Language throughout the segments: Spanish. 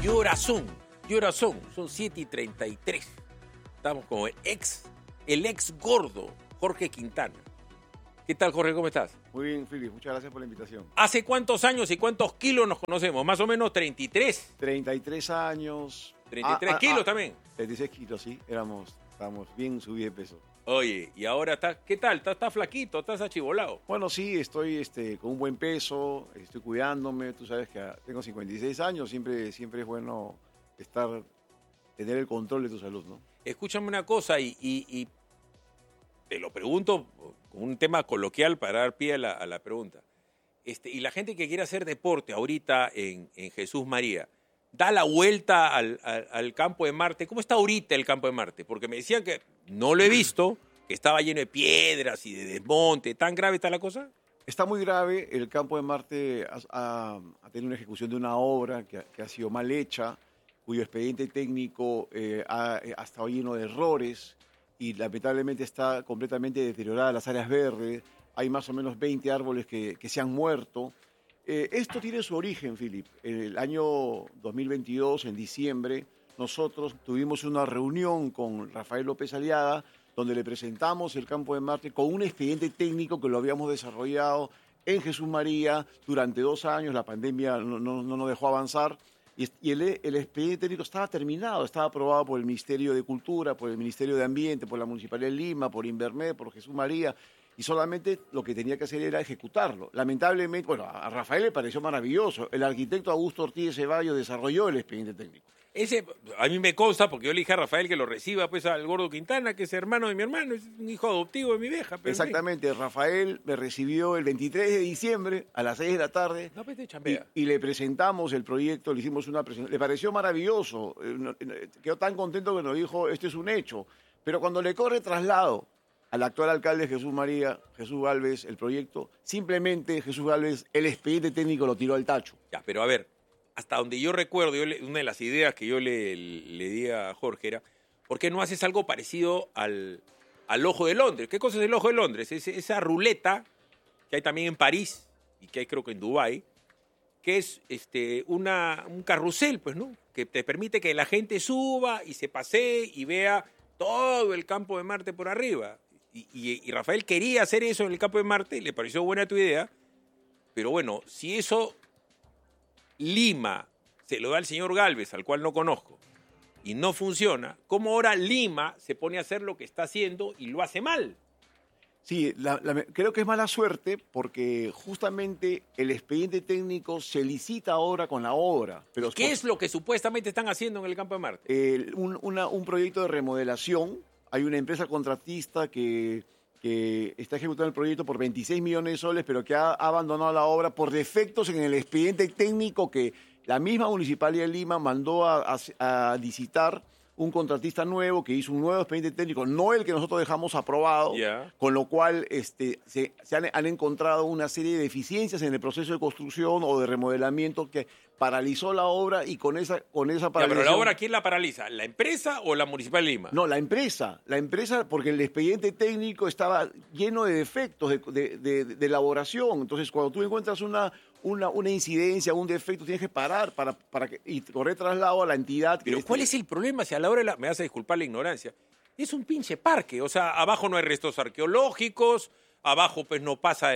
¿Qué horas son? ¿Qué horas son? Son 7:33. Estamos con el ex gordo, Jorge Quintana. ¿Qué tal, Jorge? ¿Cómo estás? Muy bien, Filipe. Muchas gracias por la invitación. ¿Hace cuántos años y cuántos kilos nos conocemos? Más o menos 33. 33 años. 33 kilos también. 36 kilos, sí. Estábamos bien subidos de peso. Oye, y ahora ¿qué tal? ¿Estás flaquito? ¿Estás achivolado? Bueno, sí, estoy con un buen peso, estoy cuidándome. Tú sabes que tengo 56 años, siempre es bueno tener el control de tu salud, ¿no? Escúchame una cosa y te lo pregunto con un tema coloquial para dar pie a la pregunta. Y la gente que quiere hacer deporte ahorita en Jesús María, da la vuelta al campo de Marte. ¿Cómo está ahorita el campo de Marte? Porque me decían que, no lo he visto, que estaba lleno de piedras y de desmonte. ¿Tan grave está la cosa? Está muy grave. El campo de Marte ha tenido una ejecución de una obra que ha sido mal hecha, cuyo expediente técnico ha estado lleno de errores y lamentablemente está completamente deteriorada las áreas verdes. Hay más o menos 20 árboles que se han muerto. Esto tiene su origen, Philip. En el año 2022, en diciembre, nosotros tuvimos una reunión con Rafael López Aliaga, donde le presentamos el campo de Marte con un expediente técnico que lo habíamos desarrollado en Jesús María durante 2 años. La pandemia no nos dejó avanzar. Y el expediente técnico estaba terminado, estaba aprobado por el Ministerio de Cultura, por el Ministerio de Ambiente, por la Municipalidad de Lima, por Invermed, por Jesús María, y solamente lo que tenía que hacer era ejecutarlo. Lamentablemente, bueno, a Rafael le pareció maravilloso. El arquitecto Augusto Ortiz de Ceballos desarrolló el expediente técnico. Ese, a mí me consta, porque yo le dije a Rafael que lo reciba pues al gordo Quintana, que es hermano de mi hermano, es un hijo adoptivo de mi vieja. Pero exactamente, Rafael me recibió el 23 de diciembre a las 6 de la tarde no, pues te chambea. y le presentamos el proyecto, le hicimos una presentación. Le pareció maravilloso, quedó tan contento que nos dijo, este es un hecho. Pero cuando le corre traslado al actual alcalde Jesús María, Jesús Gálvez, el proyecto, simplemente Jesús Gálvez, el expediente técnico lo tiró al tacho. Ya, pero a ver, hasta donde yo recuerdo, una de las ideas que yo le di a Jorge era, ¿por qué no haces algo parecido al Ojo de Londres? ¿Qué cosa es el Ojo de Londres? Esa ruleta que hay también en París y que hay creo que en Dubái, que es un carrusel, pues, ¿no? Que te permite que la gente suba y se pasee y vea todo el campo de Marte por arriba. Y Rafael quería hacer eso en el campo de Marte, le pareció buena tu idea, pero bueno, si eso Lima se lo da al señor Gálvez, al cual no conozco, y no funciona, ¿cómo ahora Lima se pone a hacer lo que está haciendo y lo hace mal? Sí, creo que es mala suerte porque justamente el expediente técnico se licita ahora con la obra. Pero ¿Qué es lo que supuestamente están haciendo en el campo de Marte? Un proyecto de remodelación. Hay una empresa contratista que está ejecutando el proyecto por 26 millones de soles, pero que ha abandonado la obra por defectos en el expediente técnico que la misma Municipalidad de Lima mandó a licitar un contratista nuevo que hizo un nuevo expediente técnico, no el que nosotros dejamos aprobado, con lo cual han encontrado una serie de deficiencias en el proceso de construcción o de remodelamiento que paralizó la obra y con esa paralización... Pero la obra, ¿quién la paraliza? ¿La empresa o la Municipal de Lima? No, la empresa porque el expediente técnico estaba lleno de defectos de elaboración. Entonces, cuando tú encuentras una incidencia, un defecto, tienes que parar y correr traslado a la entidad. Pero ¿cuál es el problema? Si a la hora me vas a disculpar la ignorancia, es un pinche parque. O sea, abajo no hay restos arqueológicos, abajo pues no pasa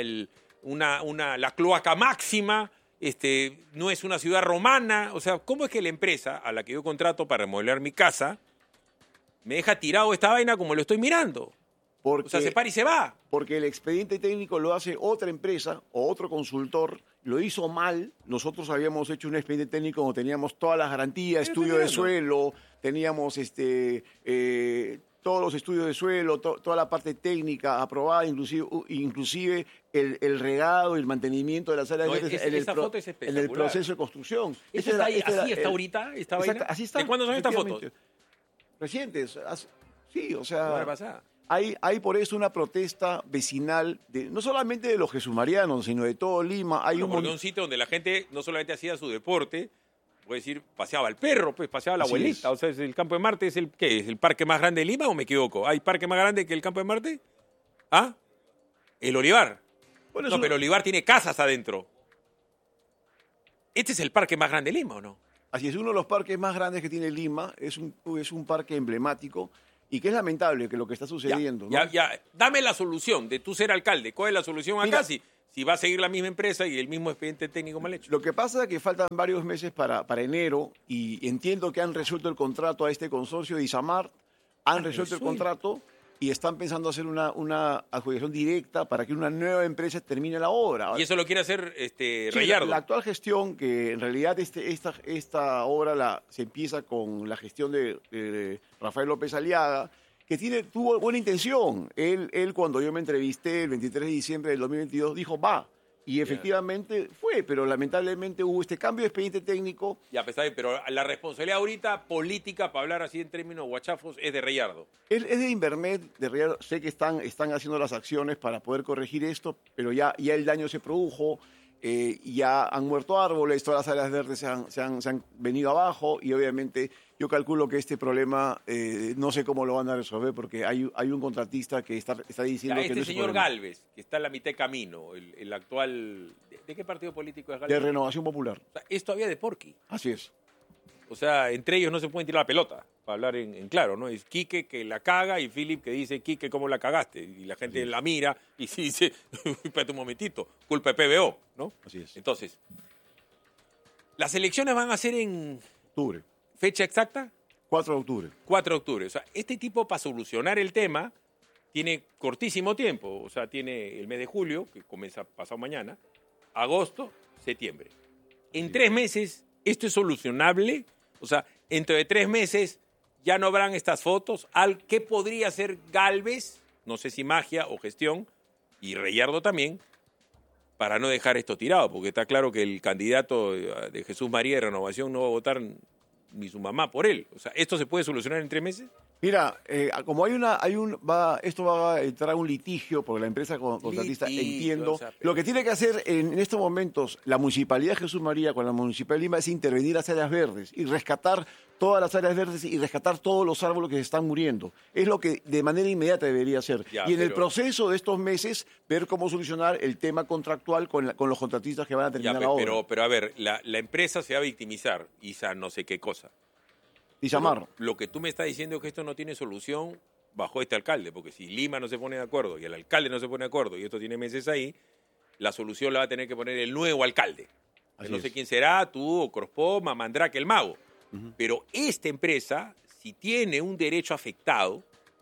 la cloaca máxima, no es una ciudad romana. O sea, ¿cómo es que la empresa a la que yo contrato para remodelar mi casa me deja tirado esta vaina como lo estoy mirando? O sea, se para y se va. Porque el expediente técnico lo hace otra empresa o otro consultor, lo hizo mal. Nosotros habíamos hecho un expediente técnico donde teníamos todas las garantías, estudio de suelo, teníamos todos los estudios de suelo, toda la parte técnica aprobada, inclusive el regado y el mantenimiento de las áreas en el proceso de construcción. ¿Eso está ahí, así está ahorita? ¿Esta vaina? Así está. ¿De cuándo son estas fotos? Recientes. Sí, o sea... ¿Semana pasada? Hay por eso una protesta vecinal, no solamente de los jesumarianos, sino de todo Lima. Porque un sitio donde la gente no solamente hacía su deporte, puede decir, paseaba el perro, pues paseaba la abuelita. O sea, ¿el campo de Marte es ¿qué? ¿Es el parque más grande de Lima o me equivoco? ¿Hay parque más grande que el campo de Marte? ¿Ah? El Olivar. Bueno, pero el Olivar tiene casas adentro. ¿Este es el parque más grande de Lima o no? Así es, uno de los parques más grandes que tiene Lima, es un parque emblemático y que es lamentable que lo que está sucediendo. ¿no? Dame la solución de tú ser alcalde. ¿Cuál es la solución acá? Mira, Si va a seguir la misma empresa y el mismo expediente técnico mal hecho. Lo que pasa es que faltan varios meses para enero y entiendo que han resuelto el contrato a este consorcio de Isamar, han resuelto el contrato y están pensando hacer una adjudicación directa para que una nueva empresa termine la obra. Y eso lo quiere hacer Sí, Rayardo. la actual gestión, que en realidad esta obra se empieza con la gestión de Rafael López Aliaga, que tuvo buena intención. Él, cuando yo me entrevisté el 23 de diciembre del 2022, dijo, va. Y efectivamente fue, pero lamentablemente hubo este cambio de expediente técnico. Ya, pero la responsabilidad ahorita política, para hablar así en términos guachafos, es de Rayardo. Es de Invermed, de Rayardo. Sé que están haciendo las acciones para poder corregir esto, pero ya el daño se produjo. Ya han muerto árboles, todas las áreas verdes se han venido abajo y obviamente yo calculo que este problema no sé cómo lo van a resolver porque hay un contratista que está diciendo que no es señor Gálvez, que está en la mitad de camino, el actual... ¿De qué partido político es Gálvez? De Renovación Popular. O sea, es todavía de Porqui. Así es. O sea, entre ellos no se pueden tirar la pelota, para hablar en claro, ¿no? Es Quique que la caga y Philip que dice, Quique, ¿cómo la cagaste? Y la gente la mira y se dice, espérate un momentito, culpa de PBO, ¿no? Así es. Entonces, ¿las elecciones van a ser en Octubre. fecha exacta? 4 de octubre. 4 de octubre. O sea, este tipo para solucionar el tema tiene cortísimo tiempo. O sea, tiene el mes de julio, que comienza pasado mañana, agosto, septiembre. En 3 meses, ¿esto es solucionable? O sea, dentro de 3 meses ya no habrán estas fotos. ¿Qué podría hacer Gálvez? No sé si magia o gestión, y Rayardo también, para no dejar esto tirado, porque está claro que el candidato de Jesús María de Renovación no va a votar ni su mamá por él. O sea, ¿esto se puede solucionar en 3 meses? Mira, como esto va a entrar a un litigio porque la empresa contratista, entiendo. O sea, Lo que tiene que hacer en estos momentos la Municipalidad de Jesús María con la Municipalidad de Lima es intervenir las áreas verdes y rescatar todas las áreas verdes y rescatar todos los árboles que se están muriendo. Es lo que de manera inmediata debería hacer. Y en el proceso de estos meses, ver cómo solucionar el tema contractual con los contratistas que van a terminar la obra. Pero a ver, la empresa se va a victimizar, Isa no sé qué cosa. Isamar. Lo que tú me estás diciendo es que esto no tiene solución bajo este alcalde, porque si Lima no se pone de acuerdo y el alcalde no se pone de acuerdo y esto tiene meses ahí, la solución la va a tener que poner el nuevo alcalde. No sé quién será, tú o Crospoma, Mandrake, el mago. Pero esta empresa, si tiene un derecho afectado,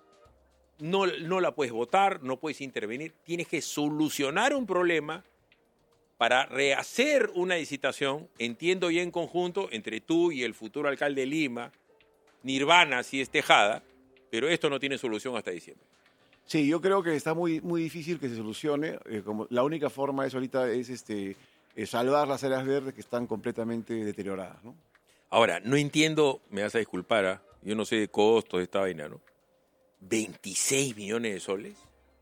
no la puedes votar, no puedes intervenir, tienes que solucionar un problema para rehacer una licitación, entiendo ya en conjunto, entre tú y el futuro alcalde de Lima, Nirvana si es Tejada, pero esto no tiene solución hasta diciembre. Sí, yo creo que está muy, muy difícil que se solucione. Como la única forma ahorita es salvar las áreas verdes que están completamente deterioradas, ¿no? Ahora, no entiendo, me vas a disculpar, yo no sé de costos de esta vaina, ¿no? 26 millones de soles.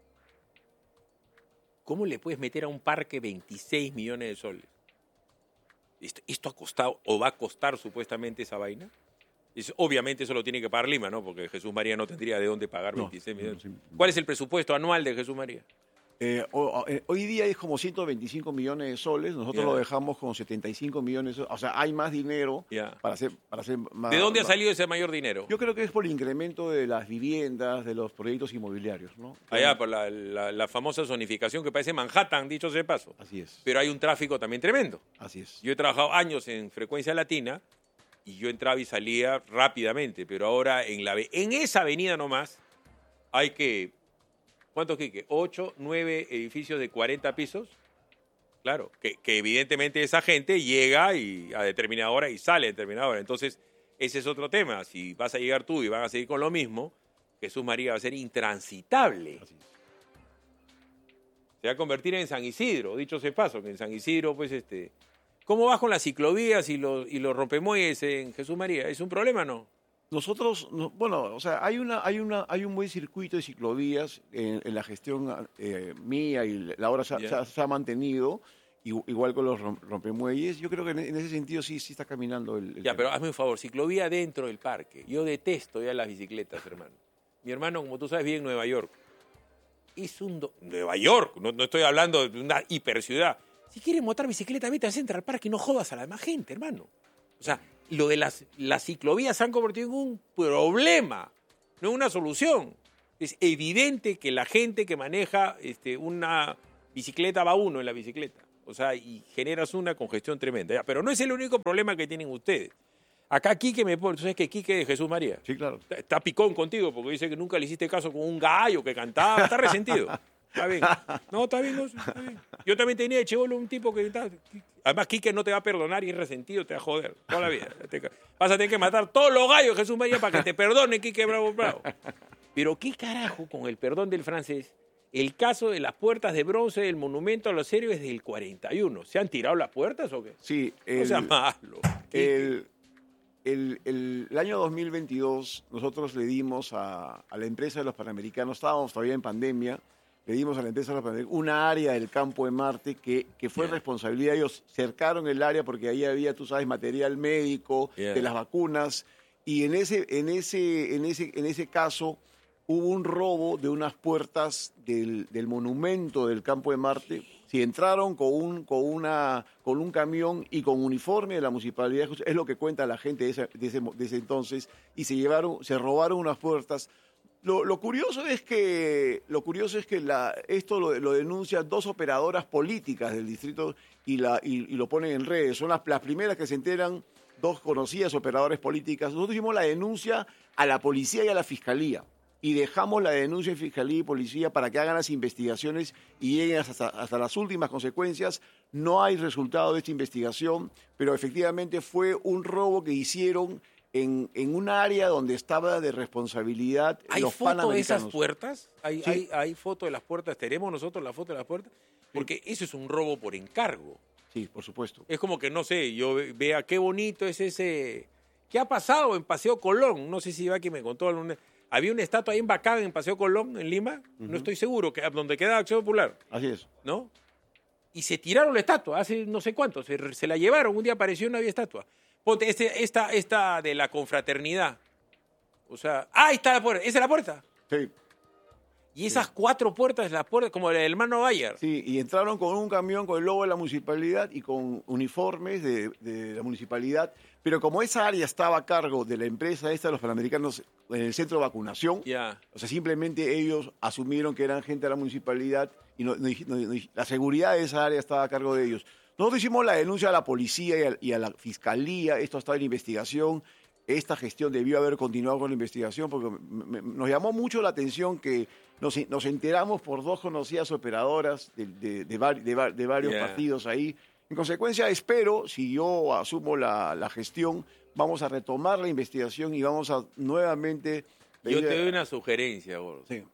¿Cómo le puedes meter a un parque 26 millones de soles? ¿Esto ha costado o va a costar supuestamente esa vaina? Obviamente eso lo tiene que pagar Lima, ¿no? Porque Jesús María no tendría de dónde pagar 26 millones. ¿Cuál es el presupuesto anual de Jesús María? Hoy día es como 125 millones de soles, nosotros lo dejamos con 75 millones de soles, o sea, hay más dinero para hacer más. ¿De dónde ha salido ese mayor dinero? Yo creo que es por el incremento de las viviendas, de los proyectos inmobiliarios, ¿no? Allá, por la famosa zonificación que parece Manhattan, dicho sea de paso. Así es. Pero hay un tráfico también tremendo. Así es. Yo he trabajado años en Frecuencia Latina y yo entraba y salía rápidamente, pero ahora en esa avenida nomás hay que... ¿Cuántos, Quique? 8, 9 edificios de 40 pisos. Claro, que evidentemente esa gente llega a determinada hora y sale a determinada hora. Entonces, ese es otro tema. Si vas a llegar tú y van a seguir con lo mismo, Jesús María va a ser intransitable. Así es. Se va a convertir en San Isidro, dicho sea de paso, que en San Isidro, pues, ¿cómo vas con las ciclovías y los rompemuelles en Jesús María? ¿Es un problema, no? Nosotros, bueno, o sea, hay un buen circuito de ciclovías en la gestión mía y la obra se ha mantenido, igual con los rompemuelles. Yo creo que en ese sentido sí está caminando el tema. Pero hazme un favor, ciclovía dentro del parque. Yo detesto ya las bicicletas, hermano. Mi hermano, como tú sabes, vive en Nueva York. Nueva York, no estoy hablando de una hiperciudad. Si quieres montar bicicleta, vete al Central Park y no jodas a la demás gente, hermano. O sea, lo de las ciclovías se han convertido en un problema, no en una solución. Es evidente que la gente que maneja una bicicleta va uno en la bicicleta. O sea, y generas una congestión tremenda. Ya, pero no es el único problema que tienen ustedes. Acá Quique me pone, ¿tú sabes que Quique de Jesús María? Sí, claro. Está picón contigo porque dice que nunca le hiciste caso con un gallo que cantaba. Está resentido. Está bien. No, está bien, no, está bien. Yo también tenía de chibolo un tipo que... Además, Quique no te va a perdonar y es resentido, te va a joder toda la vida. Vas a tener que matar todos los gallos de Jesús María para que te perdone, Quique Bravo Bravo. Pero qué carajo, con el perdón del francés, el caso de las puertas de bronce del monumento a los héroes del 41. ¿Se han tirado las puertas o qué? Sí. No sea malo. El año 2022 nosotros le dimos a la empresa de los Panamericanos, estábamos todavía en pandemia, le dimos a la empresa de los Panamericanos una área del campo de Marte que fue responsabilidad. Ellos cercaron el área porque ahí había, tú sabes, material médico, de las vacunas, y en ese caso hubo un robo de unas puertas del monumento del campo de Marte. Si entraron con un camión y con uniforme de la municipalidad, es lo que cuenta la gente de ese entonces, y se robaron unas puertas. Lo curioso es que esto lo denuncian dos operadoras políticas del distrito y lo ponen en redes. Son las primeras que se enteran, dos conocidas operadoras políticas. Nosotros hicimos la denuncia a la policía y a la fiscalía. Y dejamos la denuncia en Fiscalía y Policía para que hagan las investigaciones y lleguen hasta las últimas consecuencias. No hay resultado de esta investigación, pero efectivamente fue un robo que hicieron en un área donde estaba de responsabilidad los Panamericanos. ¿Hay foto de esas puertas? Sí. ¿Hay foto de las puertas? ¿Tenemos nosotros la foto de las puertas? Porque eso es un robo por encargo. Sí, por supuesto. Es como que, no sé, yo vea qué bonito es ese... ¿Qué ha pasado en Paseo Colón? No sé si Ivaki me contó alguna... Había una estatua ahí en Bacán, en Paseo Colón, en Lima, no estoy seguro, donde queda Acción Popular. Así es. ¿No? Y se tiraron la estatua, hace no sé cuánto, se la llevaron, un día apareció y no había estatua. Ponte, esta de la confraternidad. O sea, ahí está la puerta, ¿esa es la puerta? Sí. Y esas 4 puertas, las puertas, como la del hermano Bayer. Sí, y entraron con un camión con el logo de la municipalidad y con uniformes de la municipalidad, pero como esa área estaba a cargo de la empresa esta de los Panamericanos en el centro de vacunación, o sea, simplemente ellos asumieron que eran gente de la municipalidad y la seguridad de esa área estaba a cargo de ellos. Nosotros hicimos la denuncia a la policía y a la fiscalía, esto está en investigación. Esta gestión debió haber continuado con la investigación porque nos llamó mucho la atención que nos enteramos por dos conocidas operadoras de varios partidos ahí. En consecuencia, espero, si yo asumo la gestión, vamos a retomar la investigación y vamos a nuevamente... Yo te doy una sugerencia, Gordo. Sí.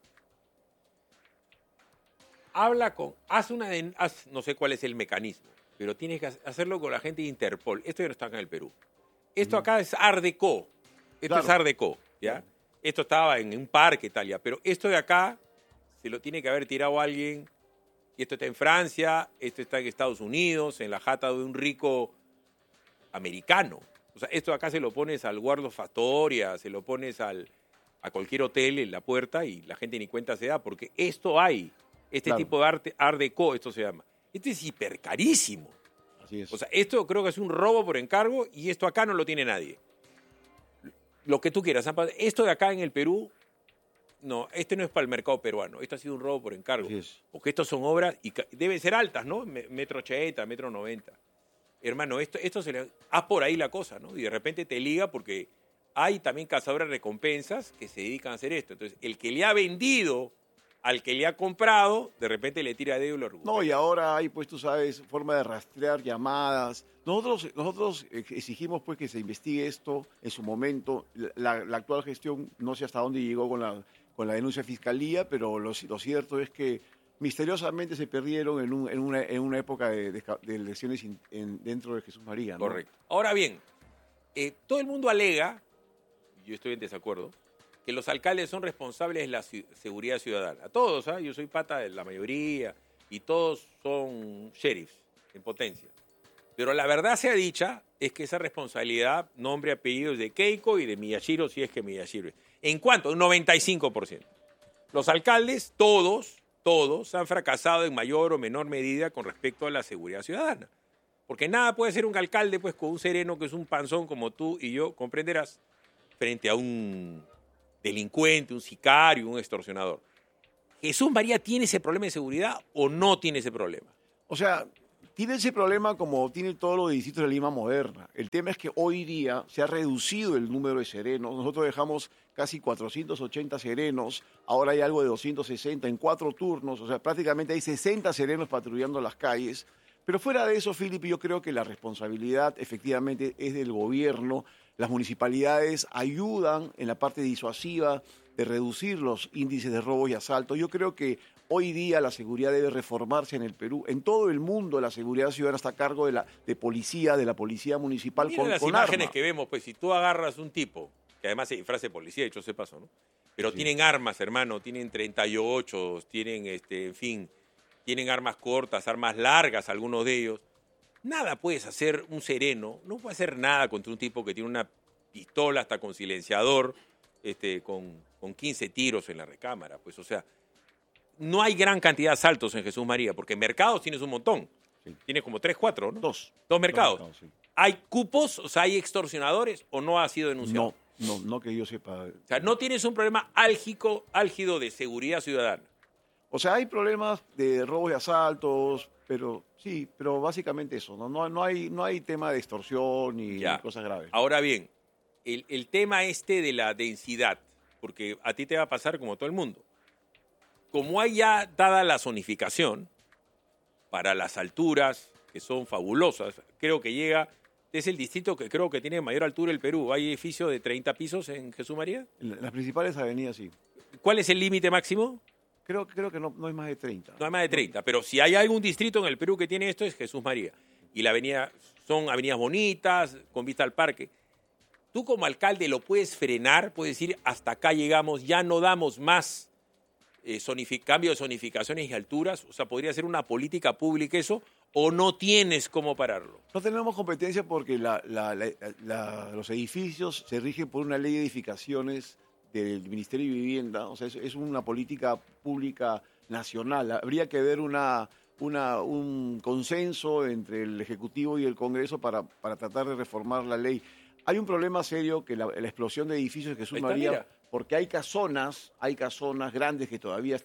No sé cuál es el mecanismo, pero tienes que hacerlo con la gente de Interpol. Esto ya no está acá en el Perú. Esto acá es Art Deco. Esto es Art Deco, ¿ya? Esto estaba en un parque y tal, ya. Pero esto de acá se lo tiene que haber tirado alguien. Y esto está en Francia, esto está en Estados Unidos, en la jata de un rico americano. O sea, esto de acá se lo pones al Guardo Fastoria, se lo pones a cualquier hotel en la puerta y la gente ni cuenta se da, porque esto hay. Tipo de Art Deco, esto se llama. Esto es hipercarísimo. Así es. O sea, esto creo que es un robo por encargo y esto acá no lo tiene nadie. Lo que tú quieras. Esto de acá en el Perú, no, este no es para el mercado peruano. Esto ha sido un robo por encargo. Así es. Porque estos son obras y deben ser altas, ¿no? 1,80 m, 1,90 m. Hermano, esto se le... por ahí la cosa, ¿no? Y de repente te liga porque hay también cazadores de recompensas que se dedican a hacer esto. Entonces, el que le ha vendido al que le ha comprado, de repente le tira dedo y lo recupera. No, y ahora hay, pues tú sabes, forma de rastrear llamadas. Nosotros exigimos pues que se investigue esto en su momento. La actual gestión no sé hasta dónde llegó con la denuncia de fiscalía, pero lo cierto es que misteriosamente se perdieron en una época de elecciones dentro de Jesús María, ¿no? Correcto. Ahora bien, todo el mundo alega, yo estoy en desacuerdo, que los alcaldes son responsables de la seguridad ciudadana. Todos, ¿ah? Yo soy pata de la mayoría y todos son sheriffs en potencia. Pero la verdad sea dicha es que esa responsabilidad, nombre, apellidos de Keiko y de Miyashiro, si es que Miyashiro. ¿En cuánto? Un 95%. Los alcaldes, todos han fracasado en mayor o menor medida con respecto a la seguridad ciudadana. Porque nada puede ser un alcalde pues con un sereno que es un panzón como tú y yo, comprenderás, frente a un delincuente, un sicario, un extorsionador. ¿Jesús María tiene ese problema de seguridad o no tiene ese problema? O sea, tiene ese problema como tiene todos los distritos de Lima moderna. El tema es que hoy día se ha reducido el número de serenos. Nosotros dejamos casi 480 serenos, ahora hay algo de 260 en 4 turnos, o sea, prácticamente hay 60 serenos patrullando las calles. Pero fuera de eso, Filipe, yo creo que la responsabilidad efectivamente es del gobierno. Las municipalidades ayudan en la parte disuasiva de reducir los índices de robos y asaltos. Yo creo que hoy día la seguridad debe reformarse en el Perú. En todo el mundo la seguridad ciudadana está a cargo de la policía municipal Mira las con imágenes arma. que vemos, pues si tú agarras un tipo, que además se disfraza de policía, dicho sea paso, ¿no? Pero tienen armas, hermano, tienen 38, tienen, en fin, tienen armas cortas, armas largas, algunos de ellos. Nada puedes hacer un sereno, no puede hacer nada contra un tipo que tiene una pistola hasta con silenciador, con 15 tiros en la recámara. Pues, o sea, no hay gran cantidad de asaltos en Jesús María, porque mercados tienes un montón. Sí. Tienes como 3, 4, ¿no? Dos mercados. sí. ¿Hay cupos, o sea, hay extorsionadores o no ha sido denunciado? No que yo sepa. O sea, no tienes un problema álgido de seguridad ciudadana. O sea, hay problemas de robos y asaltos, pero básicamente eso. No hay tema de extorsión ni Ya. cosas graves. Ahora bien, el tema de la densidad, porque a ti te va a pasar como todo el mundo. Como hay ya dada la zonificación para las alturas, que son fabulosas, creo que es el distrito que creo que tiene mayor altura del Perú. ¿Hay edificios de 30 pisos en Jesús María? En las principales avenidas sí. ¿Cuál es el límite máximo? Creo que no hay más de 30. No hay más de 30, pero si hay algún distrito en el Perú que tiene esto es Jesús María. Y la avenida son avenidas bonitas, con vista al parque. Tú como alcalde lo puedes frenar, puedes decir hasta acá llegamos, ya no damos más cambio de zonificaciones y alturas. O sea, podría ser una política pública eso, o no tienes cómo pararlo. No tenemos competencia porque los edificios se rigen por una ley de edificaciones del Ministerio de Vivienda, o sea, es una política pública nacional. Habría que ver un consenso entre el Ejecutivo y el Congreso para tratar de reformar la ley. Hay un problema serio que la explosión de edificios de Jesús María, mira. porque hay casonas grandes que todavía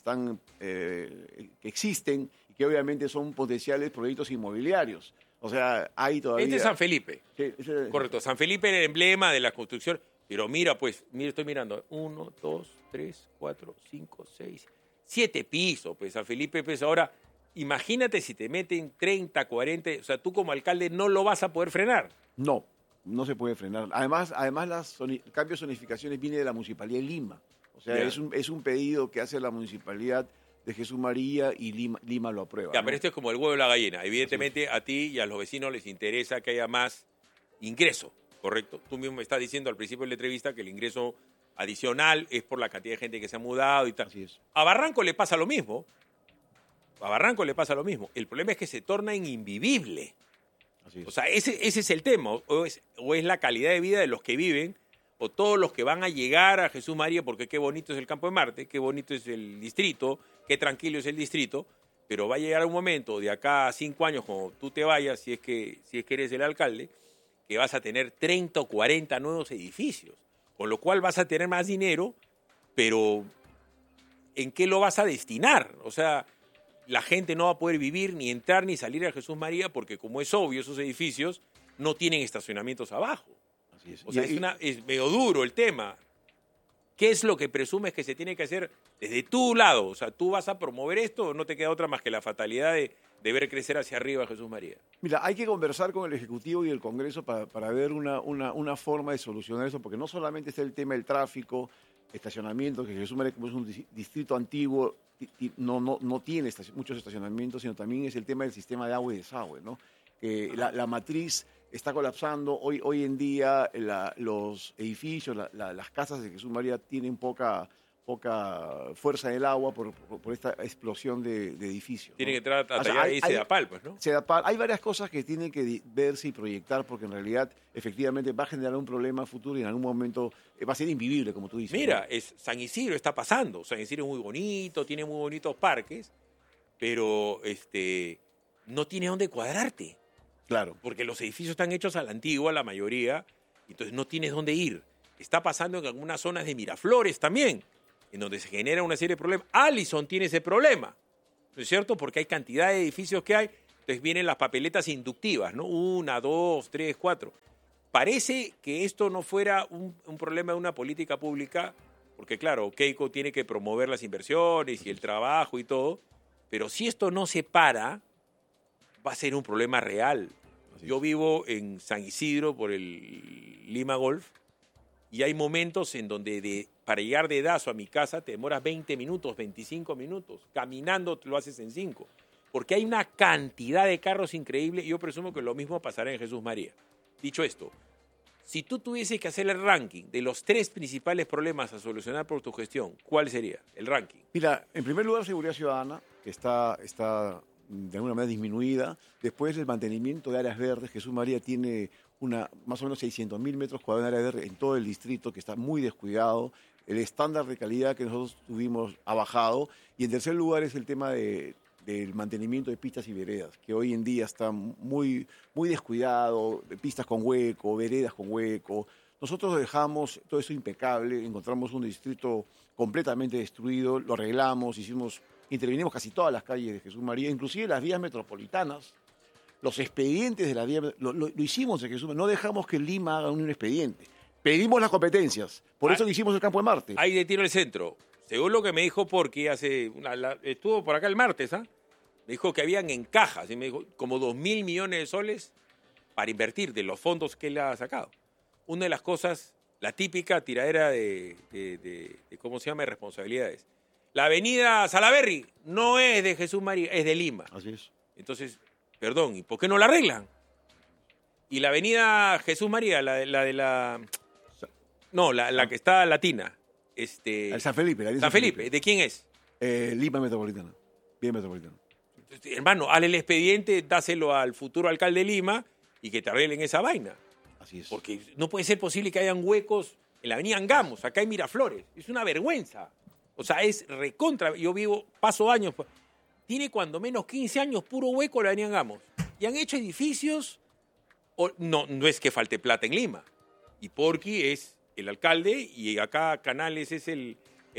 que existen y que obviamente son potenciales proyectos inmobiliarios. O sea, hay todavía... Este es San Felipe. Sí, Correcto, San Felipe era el emblema de la construcción. Pero mira, pues, estoy mirando. 1, 2, 3, 4, 5, 6, 7 pisos. Pues San Felipe, pues ahora, imagínate si te meten 30, 40. O sea, tú como alcalde no lo vas a poder frenar. No se puede frenar. Además el cambio de zonificaciones viene de la Municipalidad de Lima. O sea, es un pedido que hace la Municipalidad de Jesús María y Lima lo aprueba. Ya, ¿no? pero esto es como el huevo y la gallina. Evidentemente a ti y a los vecinos les interesa que haya más ingreso. ¿Correcto? Tú mismo me estás diciendo al principio de la entrevista que el ingreso adicional es por la cantidad de gente que se ha mudado y tal. Así es. A Barranco le pasa lo mismo. El problema es que se torna invivible. Así es. O sea, ese es el tema. O es la calidad de vida de los que viven, o todos los que van a llegar a Jesús María, porque qué bonito es el Campo de Marte, qué bonito es el distrito, qué tranquilo es el distrito, pero va a llegar un momento de acá a 5 años, cuando tú te vayas, si es que eres el alcalde, que vas a tener 30 o 40 nuevos edificios, con lo cual vas a tener más dinero, pero ¿en qué lo vas a destinar? O sea, la gente no va a poder vivir, ni entrar, ni salir a Jesús María, porque como es obvio, esos edificios no tienen estacionamientos abajo. Así es. O sea, es medio duro el tema. ¿Qué es lo que presumes que se tiene que hacer desde tu lado? O sea, ¿tú vas a promover esto o no te queda otra más que la fatalidad de ver crecer hacia arriba a Jesús María? Mira, hay que conversar con el Ejecutivo y el Congreso para ver una forma de solucionar eso, porque no solamente está el tema del tráfico, estacionamiento, que Jesús María, como es un distrito antiguo, no tiene muchos estacionamientos, sino también es el tema del sistema de agua y desagüe, ¿no? Que la matriz está colapsando. Hoy en día los edificios, las casas de Jesús María tienen poca fuerza del agua por esta explosión de edificios. Tiene ¿no? que entrar a tallar ahí Sedapal, pues, ¿no? Hay varias cosas que tienen que verse y proyectar porque en realidad efectivamente va a generar un problema futuro y en algún momento va a ser invivible, como tú dices. Mira, ¿no? San Isidro está pasando. San Isidro es muy bonito, tiene muy bonitos parques, pero no tiene dónde cuadrarte. Claro. Porque los edificios están hechos a la antigua, la mayoría, entonces no tienes dónde ir. Está pasando en algunas zonas de Miraflores también, en donde se genera una serie de problemas. Allison tiene ese problema, ¿no es cierto? Porque hay cantidad de edificios que hay, entonces vienen las papeletas inductivas, ¿no? 1, 2, 3, 4. Parece que esto no fuera un problema de una política pública, porque claro, Keiko tiene que promover las inversiones y el trabajo y todo, pero si esto no se para, va a ser un problema real. Yo vivo en San Isidro por el Lima Golf y hay momentos en donde para llegar de Dazo a mi casa te demoras 20 minutos, 25 minutos. Caminando te lo haces en 5. Porque hay una cantidad de carros increíble y yo presumo que lo mismo pasará en Jesús María. Dicho esto, si tú tuvieses que hacer el ranking de los 3 principales problemas a solucionar por tu gestión, ¿cuál sería el ranking? Mira, en primer lugar, seguridad ciudadana, que está de alguna manera disminuida. Después, el mantenimiento de áreas verdes. Jesús María tiene más o menos 600.000 metros cuadrados de área verde en todo el distrito, que está muy descuidado. El estándar de calidad que nosotros tuvimos ha bajado. Y en tercer lugar es el tema del mantenimiento de pistas y veredas, que hoy en día está muy, muy descuidado, pistas con hueco, veredas con hueco. Nosotros dejamos todo eso impecable, encontramos un distrito completamente destruido, lo arreglamos, intervinimos casi todas las calles de Jesús María, inclusive las vías metropolitanas, los expedientes de las vías, lo hicimos en Jesús María, no dejamos que Lima haga un expediente. Pedimos las competencias, por eso que hicimos el Campo de Marte. Ahí de tiro el centro. Según lo que me dijo Porky estuvo por acá el martes, ¿ah? Me dijo que habían en cajas, y me dijo como 2.000 millones de soles para invertir de los fondos que él ha sacado. Una de las cosas, la típica tiradera de ¿cómo se llama?, de responsabilidades. La avenida Salaberry no es de Jesús María, es de Lima. Así es. Entonces, perdón, ¿y por qué no la arreglan? Y la avenida Jesús María, la que está latina. El San Felipe. San Felipe, ¿de quién es? Lima Metropolitana. Bien Metropolitana. Hermano, hazle el expediente, dáselo al futuro alcalde de Lima y que te arreglen esa vaina. Así es. Porque no puede ser posible que hayan huecos en la avenida Angamos, acá en Miraflores. Es una vergüenza. O sea, es recontra. Yo paso años. Tiene cuando menos 15 años puro hueco la avenida Angamos. Y han hecho edificios. No es que falte plata en Lima. Y Porky es el alcalde y acá Canales es el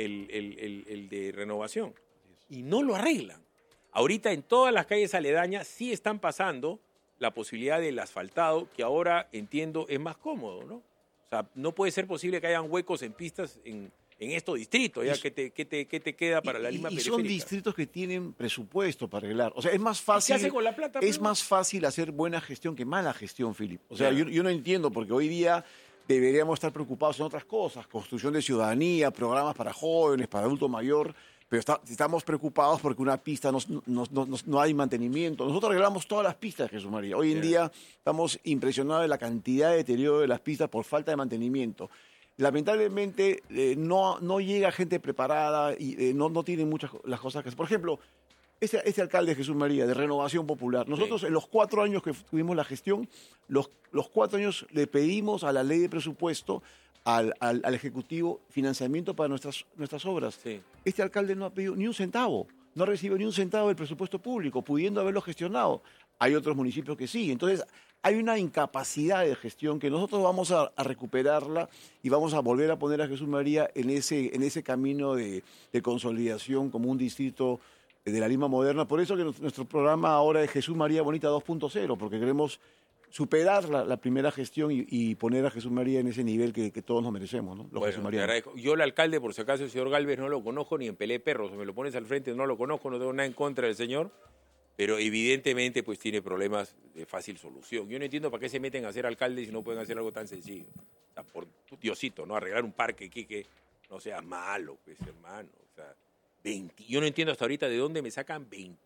de renovación. Y no lo arreglan. Ahorita en todas las calles aledañas sí están pasando la posibilidad del asfaltado, que ahora entiendo es más cómodo, ¿no? O sea, no puede ser posible que hayan huecos en pistas en estos distritos, ¿ya? ¿Qué te queda para la Lima periférica? Son distritos que tienen presupuesto para arreglar. O sea, es más fácil. ¿Qué hace con la plata? Es más fácil hacer buena gestión que mala gestión, Philip. O sea, yo no entiendo, porque hoy día deberíamos estar preocupados en otras cosas, construcción de ciudadanía, programas para jóvenes, para adulto mayor, pero estamos preocupados porque una pista no hay mantenimiento. Nosotros arreglamos todas las pistas, Jesús María. Hoy en día estamos impresionados de la cantidad de deterioro de las pistas por falta de mantenimiento. Lamentablemente no llega gente preparada y no tienen muchas las cosas que hacer. Por ejemplo, este alcalde Jesús María, de Renovación Popular, nosotros en los 4 años que tuvimos la gestión, los 4 años le pedimos a la ley de presupuesto, al Ejecutivo, financiamiento para nuestras obras. Sí. Este alcalde no ha pedido ni un centavo, no ha recibido ni un centavo del presupuesto público, pudiendo haberlo gestionado. Hay otros municipios que sí. Entonces, hay una incapacidad de gestión que nosotros vamos a recuperarla y vamos a volver a poner a Jesús María en ese camino de consolidación como un distrito de la Lima moderna. Por eso que nuestro programa ahora es Jesús María Bonita 2.0, porque queremos superar la primera gestión y poner a Jesús María en ese nivel que todos nos merecemos, ¿no? Bueno, te agradezco. Yo, el alcalde, por si acaso, el señor Gálvez, no lo conozco ni en Pelé Perros. Si me lo pones al frente, no lo conozco, no tengo nada en contra del señor, pero evidentemente pues tiene problemas de fácil solución. Yo no entiendo para qué se meten a ser alcaldes si no pueden hacer algo tan sencillo. O sea, por Diosito, ¿no? Arreglar un parque aquí que no sea malo, pues, hermano. O sea, yo no entiendo hasta ahorita de dónde me sacan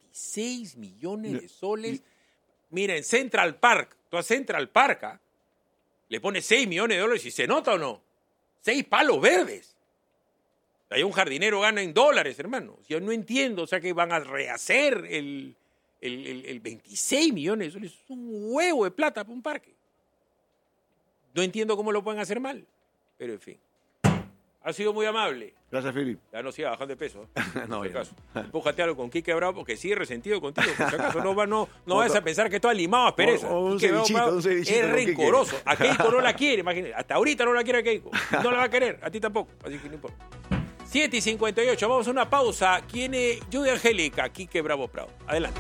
26 millones de soles. Mira, en Central Park, tú a Central Park, ¿ah? Le pones 6 millones de dólares y se nota o no. 6 palos verdes. Ahí un jardinero gana en dólares, hermano. Yo no entiendo, o sea, que van a rehacer el 26 millones de soles. Es un huevo de plata para un parque. No entiendo cómo lo pueden hacer mal, pero en fin. Ha sido muy amable. Gracias, Felipe. Ya no siga bajando de peso. No, por si ya acaso. Empújate algo con Quique Bravo porque sigue resentido contigo. Por si acaso no vayas a pensar que tú has limado aspereza. O un Quique Bravo cevichito es con Quique. rencoroso. A Keiko no la quiere, imagínate. Hasta ahorita no la quiere a Keiko. No la va a querer. A ti tampoco. Así que no importa. 7:58. Vamos a una pausa. ¿Quién es? Yo de Angélica, Quique Bravo Prado. Adelante.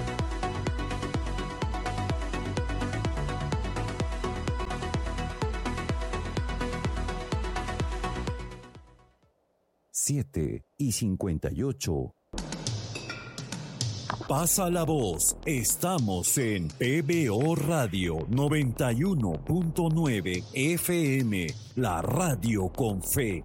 Siete y 58. Pasa la voz. Estamos en PBO Radio 91.9 FM, la radio con fe.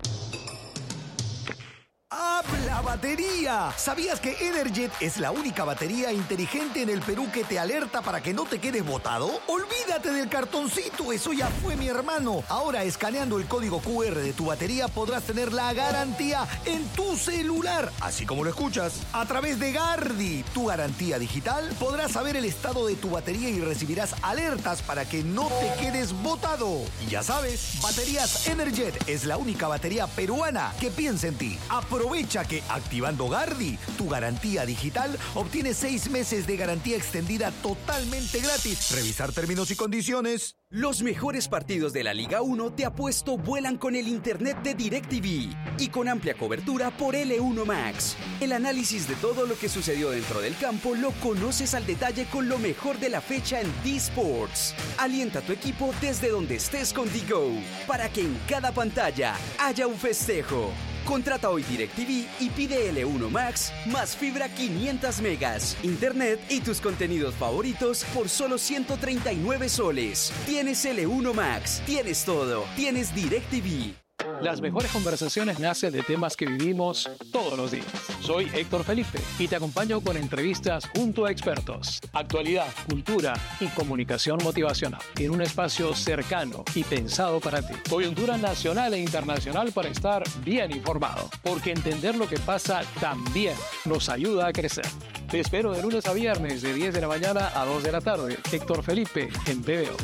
¡Habla batería! ¿Sabías que Energet es la única batería inteligente en el Perú que te alerta para que no te quedes botado? Olvídate del cartoncito, eso ya fue, mi hermano. Ahora, escaneando el código QR de tu batería podrás tener la garantía en tu celular, así como lo escuchas. A través de Gardi, tu garantía digital, podrás saber el estado de tu batería y recibirás alertas para que no te quedes botado. Y ya sabes, Baterías Energet es la única batería peruana que piensa en ti. Aprovecha que activando Gardi, tu garantía digital, obtienes 6 meses de garantía extendida totalmente gratis. Revisar términos y condiciones. Los mejores partidos de la Liga 1 te apuesto vuelan con el internet de DirecTV y con amplia cobertura por L1 Max. El análisis de todo lo que sucedió dentro del campo lo conoces al detalle con lo mejor de la fecha en D-Sports. Alienta a tu equipo desde donde estés con DiGo para que en cada pantalla haya un festejo. Contrata hoy DirecTV y pide L1 Max más fibra 500 megas, internet y tus contenidos favoritos por solo 139 soles. Tienes L1 Max, tienes todo, tienes DirecTV. Las mejores conversaciones nacen de temas que vivimos todos los días. Soy Héctor Felipe y te acompaño con entrevistas junto a expertos, actualidad, cultura y comunicación motivacional en un espacio cercano y pensado para ti. Coyuntura nacional e internacional para estar bien informado, porque entender lo que pasa también nos ayuda a crecer. Te espero de lunes a viernes de 10 de la mañana a 2 de la tarde. Héctor Felipe en PBO.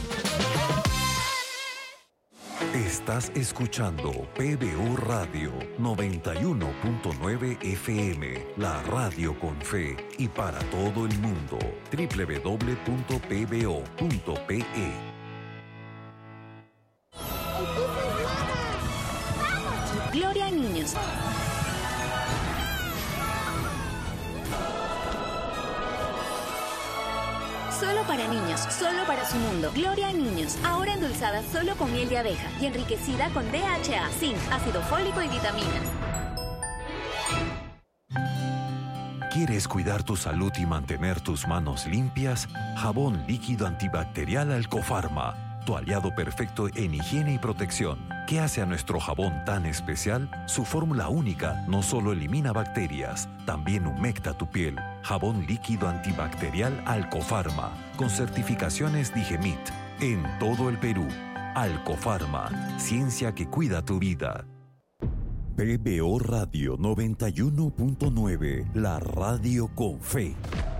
Estás escuchando PBO Radio 91.9 FM, la radio con fe y para todo el mundo. www.pbo.pe. Gloria a niños. Solo para niños, solo para su mundo. Gloria a niños, ahora endulzada solo con miel de abeja y enriquecida con DHA, zinc, ácido fólico y vitaminas. ¿Quieres cuidar tu salud y mantener tus manos limpias? Jabón líquido antibacterial Alcofarma, tu aliado perfecto en higiene y protección. ¿Qué hace a nuestro jabón tan especial? Su fórmula única no solo elimina bacterias, también humecta tu piel. Jabón líquido antibacterial Alcofarma, con certificaciones Digemit, en todo el Perú. Alcofarma, ciencia que cuida tu vida. PBO Radio 91.9, la radio con fe.